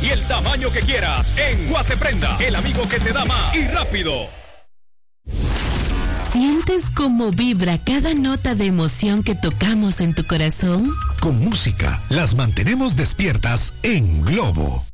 y el tamaño que quieras en Guateprenda, el amigo que te da más y rápido. ¿Sientes cómo vibra cada nota de emoción que tocamos en tu corazón? Con música las mantenemos despiertas en Globo.